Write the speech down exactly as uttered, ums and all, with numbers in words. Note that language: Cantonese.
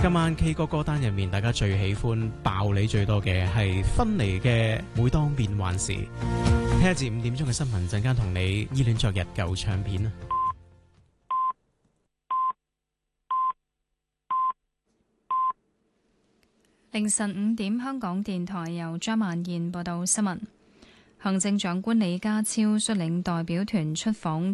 今晚 K 歌歌單入面，大家最喜歡爆你最多嘅係分離嘅每當變幻時。聽一至五點鐘嘅新聞，陣間同你依戀昨日舊唱片啊！ 凌晨五點，香港電台由張曼燕報道新聞。行政長官李家超率領代表團出訪